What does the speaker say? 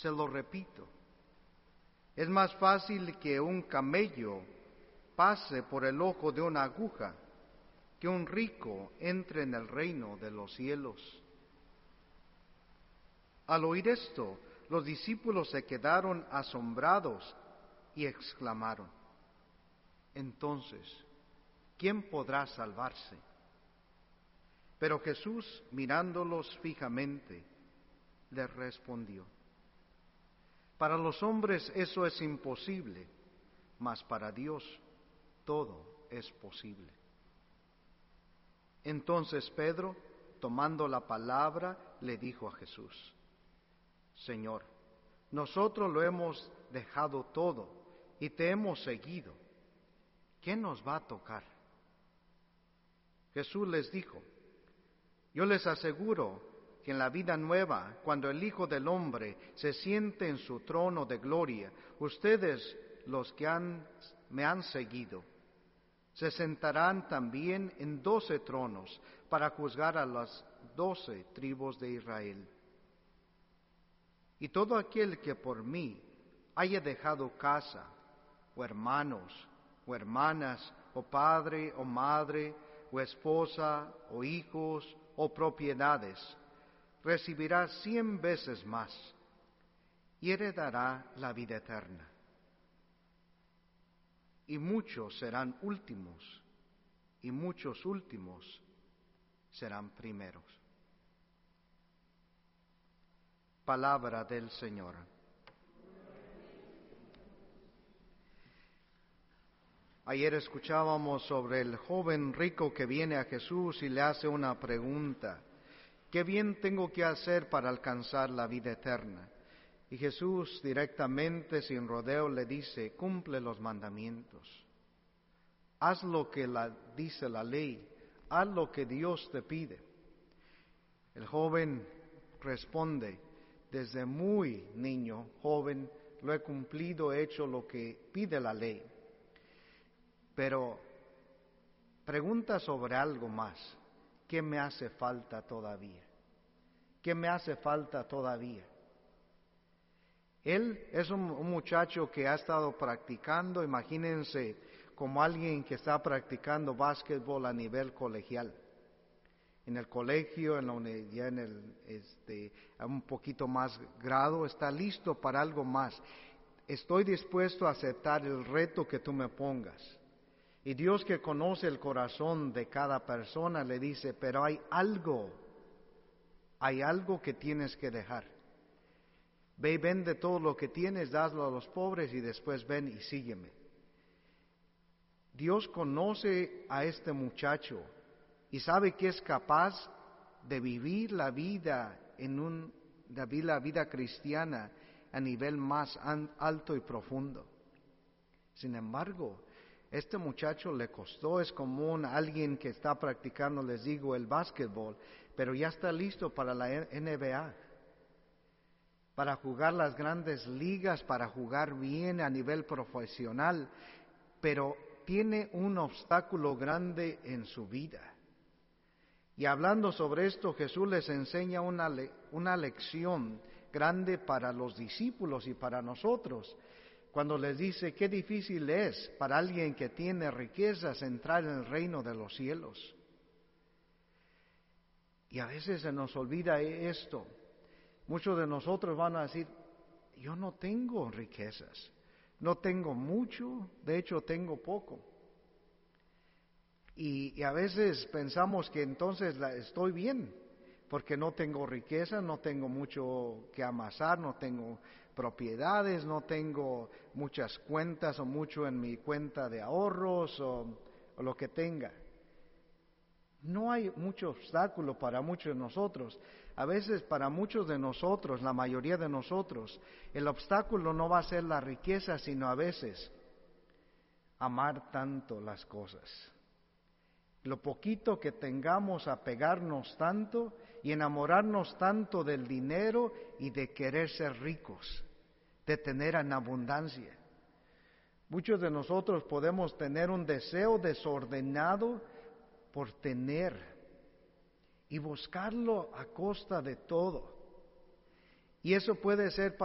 Se lo repito, es más fácil que un camello pase por el ojo de una aguja que un rico entre en el reino de los cielos. Al oír esto, los discípulos se quedaron asombrados y exclamaron: entonces, ¿quién podrá salvarse? Pero Jesús, mirándolos fijamente, les respondió: para los hombres eso es imposible, mas para Dios todo es posible. Entonces Pedro, tomando la palabra, le dijo a Jesús: Señor, nosotros lo hemos dejado todo y te hemos seguido. ¿Qué nos va a tocar? Jesús les dijo: yo les aseguro que en la vida nueva, cuando el Hijo del Hombre se siente en su trono de gloria, ustedes, los que me han seguido, se sentarán también en 12 tronos para juzgar a las 12 tribus de Israel. Y todo aquel que por mí haya dejado casa, o hermanos, o hermanas, o padre, o madre, o esposa, o hijos, o propiedades, recibirá 100 veces más y heredará la vida eterna. Y muchos serán últimos, y muchos últimos serán primeros. Palabra del Señor. Ayer escuchábamos sobre el joven rico que viene a Jesús y le hace una pregunta: ¿qué bien tengo que hacer para alcanzar la vida eterna? Y Jesús directamente, sin rodeo, le dice: cumple los mandamientos. Haz lo que dice la ley, haz lo que Dios te pide. El joven responde: desde muy niño, joven, lo he cumplido, he hecho lo que pide la ley. Pero pregunta sobre algo más: ¿qué me hace falta todavía? ¿Qué me hace falta todavía? Él es un muchacho que ha estado practicando, imagínense, como alguien que está practicando básquetbol a nivel colegial. En el colegio, ya a un poquito más grado, está listo para algo más. Estoy dispuesto a aceptar el reto que tú me pongas. Y Dios, que conoce el corazón de cada persona, le dice: pero hay algo que tienes que dejar. Ve y vende todo lo que tienes, daslo a los pobres y después ven y sígueme. Dios conoce a este muchacho y sabe que es capaz de vivir la vida la vida cristiana a nivel más alto y profundo. Sin embargo, este muchacho le costó. Es como alguien que está practicando, les digo, el básquetbol, pero ya está listo para la NBA, para jugar las grandes ligas, para jugar bien a nivel profesional, pero tiene un obstáculo grande en su vida. Y hablando sobre esto, Jesús les enseña una lección grande para los discípulos y para nosotros, cuando les dice: qué difícil es para alguien que tiene riquezas entrar en el reino de los cielos. Y a veces se nos olvida esto. Muchos de nosotros van a decir: yo no tengo riquezas, no tengo mucho, de hecho tengo poco. Y a veces pensamos que entonces estoy bien, porque no tengo riqueza, no tengo mucho que amasar, no tengo propiedades, no tengo muchas cuentas o mucho en mi cuenta de ahorros o lo que tenga. No hay mucho obstáculo para muchos de nosotros. A veces para muchos de nosotros, la mayoría de nosotros, el obstáculo no va a ser la riqueza, sino a veces amar tanto las cosas. Lo poquito que tengamos, apegarnos tanto y enamorarnos tanto del dinero y de querer ser ricos, de tener en abundancia. Muchos de nosotros podemos tener un deseo desordenado por tener y buscarlo a costa de todo. Y eso puede ser